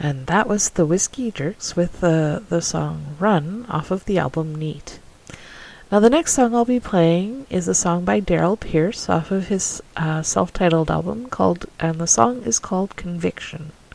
And that was the Whiskey Jerks with the song Run off of the album Neat. Now the next song I'll be playing is a song by Daryl Pierce off of his self-titled album and the song is called Conviction.